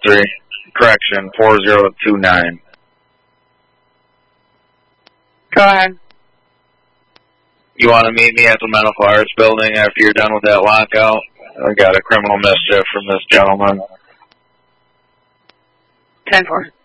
403. Correction, 4029. Go ahead. You want to meet me at the Medical Arts Building after you're done with that lockout? I got a criminal mischief from this gentleman. 10-4.